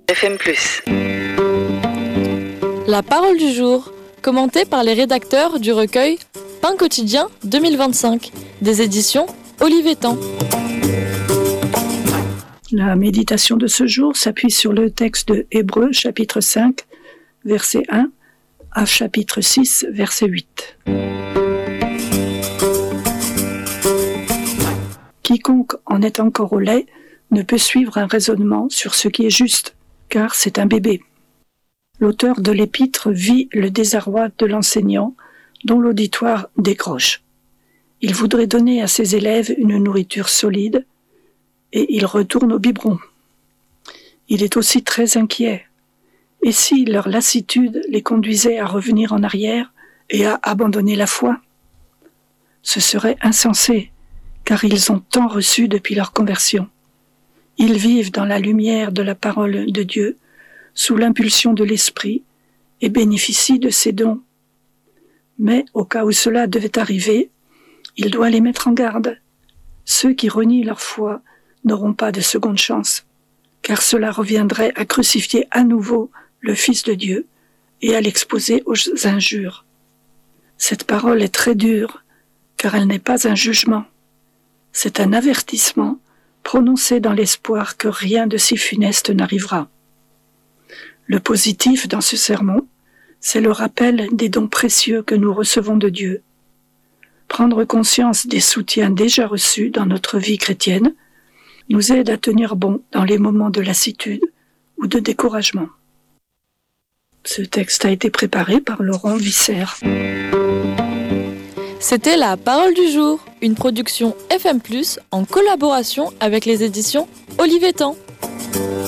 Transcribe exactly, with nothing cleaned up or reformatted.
F M plus. La parole du jour, commentée par les rédacteurs du recueil Pain quotidien deux mille vingt-cinq, des éditions Olivetan. La méditation de ce jour s'appuie sur le texte de Hébreux, chapitre cinq, verset un, à chapitre six, verset huit. Quiconque en est encore au lait ne peut suivre un raisonnement sur ce qui est juste, car c'est un bébé. L'auteur de l'épître vit le désarroi de l'enseignant dont l'auditoire décroche. Il voudrait donner à ses élèves une nourriture solide et il retourne au biberon. Il est aussi très inquiet. Et si leur lassitude les conduisait à revenir en arrière et à abandonner la foi? Ce serait insensé, car ils ont tant reçu depuis leur conversion. Ils vivent dans la lumière de la parole de Dieu, sous l'impulsion de l'Esprit, et bénéficient de ses dons. Mais au cas où cela devait arriver, il doit les mettre en garde. Ceux qui renient leur foi n'auront pas de seconde chance, car cela reviendrait à crucifier à nouveau le Fils de Dieu et à l'exposer aux injures. Cette parole est très dure, car elle n'est pas un jugement. C'est un avertissement prononcé dans l'espoir que rien de si funeste n'arrivera. Le positif dans ce sermon, c'est le rappel des dons précieux que nous recevons de Dieu. Prendre conscience des soutiens déjà reçus dans notre vie chrétienne nous aide à tenir bon dans les moments de lassitude ou de découragement. Ce texte a été préparé par Laurent Visser. C'était la parole du jour, une production F M plus, en collaboration avec les éditions Olivetan.